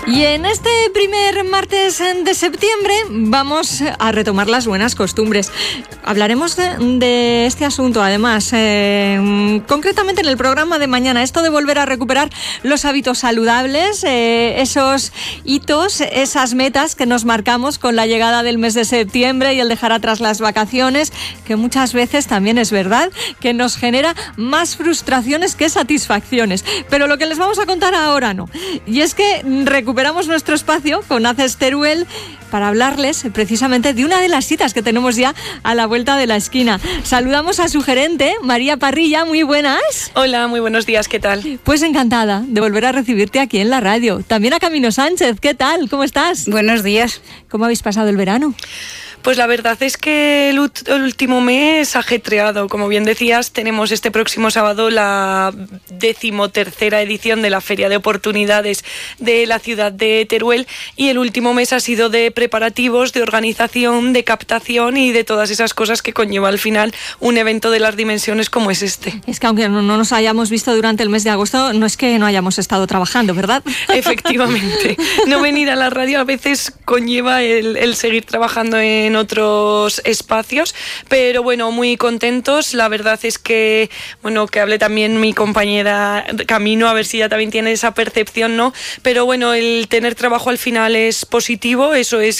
Y en este primer martes de septiembre vamos a retomar las buenas costumbres. Hablaremos de este asunto, además, concretamente en el programa de mañana, esto de volver a recuperar los hábitos saludables, esos hitos, esas metas que nos marcamos con la llegada del mes de septiembre y el dejar atrás las vacaciones, que muchas veces también es verdad que nos genera más frustraciones que satisfacciones. Pero lo que les vamos a contar ahora no. Y es que recuperamos nuestro espacio con ACES Teruel para hablarles precisamente de una de las citas que tenemos ya a la vuelta de la esquina. Saludamos a su gerente, María Parrilla. Muy buenas. Hola, muy buenos días, ¿qué tal? Pues encantada de volver a recibirte aquí en la radio. También a Camino Sánchez, ¿qué tal? ¿Cómo estás? Buenos días. ¿Cómo habéis pasado el verano? Pues la verdad es que el último mes ajetreado. Como bien decías, tenemos este próximo sábado la 13ª edición de la Feria de Oportunidades de la ciudad de Teruel, y el último mes ha sido de preparativos, de organización, de captación y de todas esas cosas que conlleva al final un evento de las dimensiones como es este. Es que aunque no nos hayamos visto durante el mes de agosto, no es que no hayamos estado trabajando, ¿verdad? Efectivamente. No venir a la radio a veces conlleva el seguir trabajando en otros espacios, pero bueno, muy contentos. La verdad es que, bueno, que hable también mi compañera Camino, a ver si ella también tiene esa percepción, ¿no? Pero bueno, el tener trabajo al final es positivo, eso es